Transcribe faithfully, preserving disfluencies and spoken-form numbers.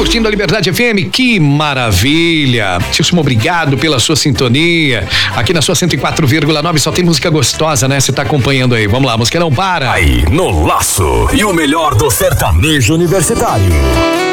curtindo a Liberdade F M, que maravilha. Muitíssimo obrigado pela sua sintonia. Aqui na sua cento e quatro vírgula nove só tem música gostosa, né? Você tá acompanhando aí. Vamos lá, a música não para. Aí, no laço. E o melhor do sertanejo universitário.